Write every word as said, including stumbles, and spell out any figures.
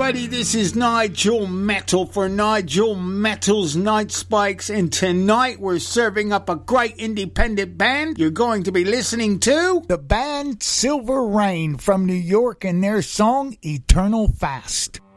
everybody, this is Nigel Metal for Nigel Metal's Night Spikes, and tonight we're serving up a great independent band. You're going to be listening to the band Silver Rain from New York and their song Eternal Fast.